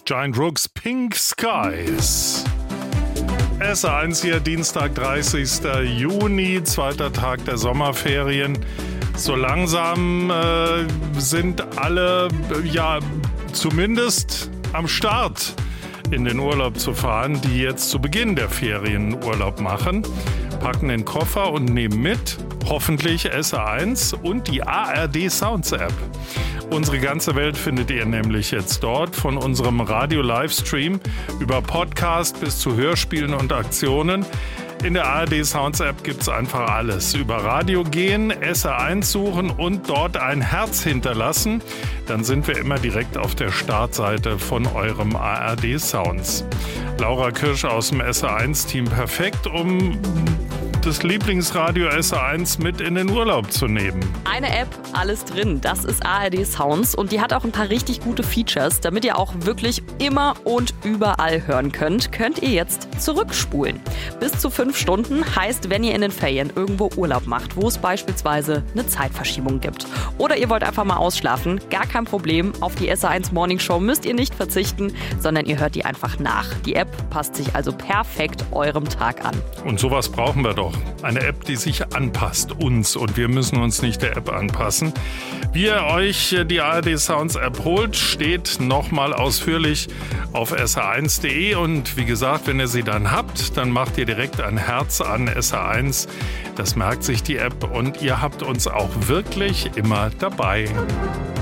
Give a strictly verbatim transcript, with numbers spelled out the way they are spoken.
Giant Rooks, Pink Skies. S R eins hier, Dienstag, dreißigster Juni, zweiter Tag der Sommerferien. So langsam äh, sind alle, ja, zumindest am Start in den Urlaub zu fahren, die jetzt zu Beginn der Ferien Urlaub machen, packen den Koffer und nehmen mit, hoffentlich S R eins und die A R D Sounds App. Unsere ganze Welt findet ihr nämlich jetzt dort, von unserem Radio-Livestream über Podcast bis zu Hörspielen und Aktionen. In der A R D Sounds App gibt's einfach alles. Über Radio gehen, S R eins suchen und dort ein Herz hinterlassen. Dann sind wir immer direkt auf der Startseite von eurem A R D Sounds. Laura Kirsch aus dem S R eins Team perfekt, um das Lieblingsradio S R eins mit in den Urlaub zu nehmen. Eine App, alles drin. Das ist A R D Sounds und die hat auch ein paar richtig gute Features. Damit ihr auch wirklich immer und überall hören könnt, könnt ihr jetzt zurückspulen. Bis zu fünf Stunden heißt, wenn ihr in den Ferien irgendwo Urlaub macht, wo es beispielsweise eine Zeitverschiebung gibt. Oder ihr wollt einfach mal ausschlafen, gar kein Problem. Auf die S R eins Morning Show müsst ihr nicht verzichten, sondern ihr hört die einfach nach. Die App passt sich also perfekt eurem Tag an. Und sowas brauchen wir doch. Eine App, die sich anpasst, uns, und wir müssen uns nicht der App anpassen. Wie ihr euch die A R D Sounds App holt, steht nochmal ausführlich auf S R eins punkt de, und wie gesagt, wenn ihr sie dann habt, dann macht ihr direkt ein Herz an S R eins. Das merkt sich die App und ihr habt uns auch wirklich immer dabei.